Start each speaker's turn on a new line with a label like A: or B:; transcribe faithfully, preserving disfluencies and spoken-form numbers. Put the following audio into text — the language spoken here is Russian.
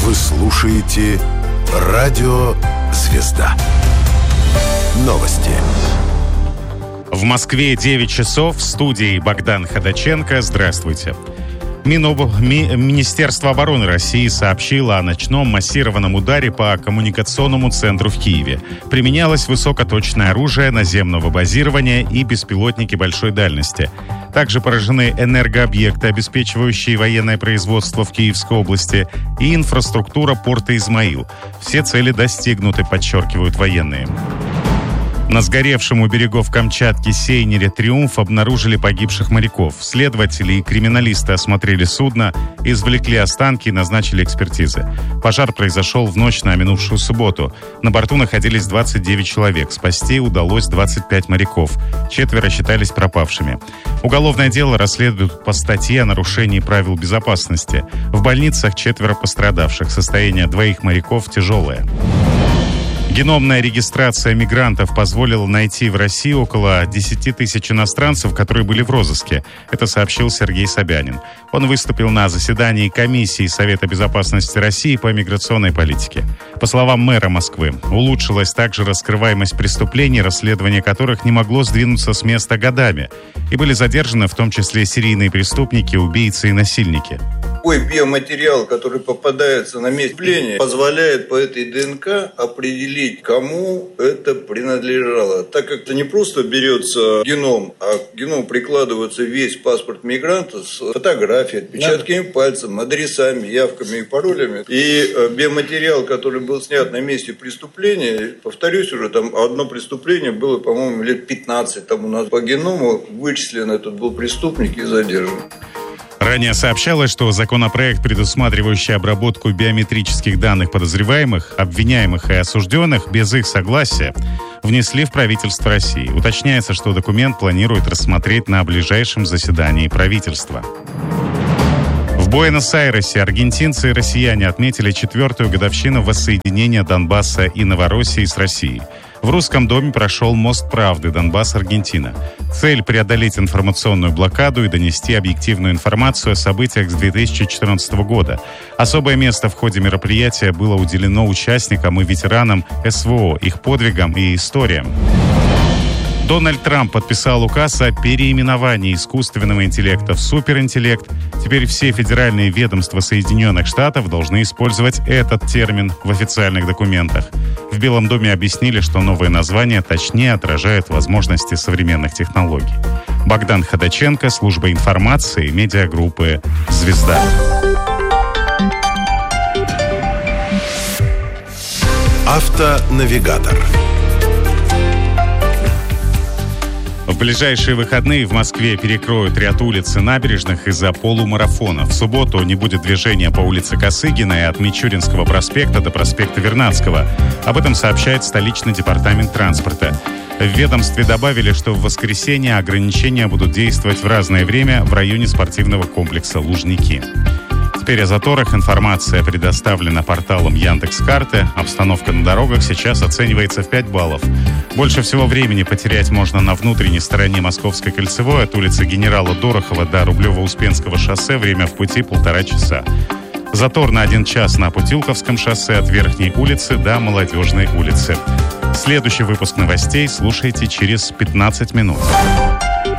A: Вы слушаете «Радио Звезда». Новости.
B: В Москве девять часов. В студии Богдан Ходаченко. Здравствуйте. Миноб... Ми... Министерство обороны России сообщило о ночном массированном ударе по коммуникационному центру в Киеве. Применялось высокоточное оружие наземного базирования и беспилотники большой дальности. Также поражены энергообъекты, обеспечивающие военное производство в Киевской области, и инфраструктура порта Измаил. Все цели достигнуты, подчеркивают военные. На сгоревшем у берегов Камчатки сейнере «Триумф» обнаружили погибших моряков. Следователи и криминалисты осмотрели судно, извлекли останки и назначили экспертизы. Пожар произошел в ночь на минувшую субботу. На борту находились двадцать девять человек. Спасти удалось двадцать пять моряков. Четверо считались пропавшими. Уголовное дело расследуют по статье о нарушении правил безопасности. В больницах четверо пострадавших. Состояние двоих моряков тяжелое. Геномная регистрация мигрантов позволила найти в России около десять тысяч иностранцев, которые были в розыске. Это сообщил Сергей Собянин. Он выступил на заседании комиссии Совета безопасности России по миграционной политике. По словам мэра Москвы, улучшилась также раскрываемость преступлений, расследование которых не могло сдвинуться с места годами. И были задержаны в том числе серийные преступники, убийцы и насильники.
C: Любой биоматериал, который попадается на месте преступления, позволяет по этой ДНК определить, кому это принадлежало. Так как это не просто берется геном, а к геному прикладывается весь паспорт мигранта с фотографией, отпечатками да. пальцев, адресами, явками и паролями. И биоматериал, который был снят на месте преступления, повторюсь уже, там одно преступление было, по-моему, лет пятнадцать тому назад. По геному вычислен этот был преступник и задержан.
B: Ранее сообщалось, что законопроект, предусматривающий обработку биометрических данных подозреваемых, обвиняемых и осужденных без их согласия, внесли в правительство России. Уточняется, что документ планируют рассмотреть на ближайшем заседании правительства. В Буэнос-Айресе аргентинцы и россияне отметили четвертую годовщину воссоединения Донбасса и Новороссии с Россией. В Русском доме прошел мост правды Донбасс-Аргентина. Цель – преодолеть информационную блокаду и донести объективную информацию о событиях с две тысячи четырнадцатого года. Особое место в ходе мероприятия было уделено участникам и ветеранам СВО, их подвигам и историям. Дональд Трамп подписал указ о переименовании искусственного интеллекта в суперинтеллект. Теперь все федеральные ведомства Соединенных Штатов должны использовать этот термин в официальных документах. В Белом доме объяснили, что новое название точнее отражает возможности современных технологий. Богдан Ходаченко, служба информации, медиагруппы «Звезда».
A: Автонавигатор.
B: В ближайшие выходные в Москве перекроют ряд улиц и набережных из-за полумарафона. В субботу не будет движения по улице Косыгина и от Мичуринского проспекта до проспекта Вернадского. Об этом сообщает столичный департамент транспорта. В ведомстве добавили, что в воскресенье ограничения будут действовать в разное время в районе спортивного комплекса «Лужники». Теперь о заторах информация предоставлена порталом Яндекс.Карты. Обстановка на дорогах сейчас оценивается в пять баллов. Больше всего времени потерять можно на внутренней стороне Московской кольцевой от улицы Генерала Дорохова до Рублево-Успенского шоссе. Время в пути полтора часа. Затор на один час на Путилковском шоссе от Верхней улицы до Молодежной улицы. Следующий выпуск новостей слушайте через пятнадцать минут.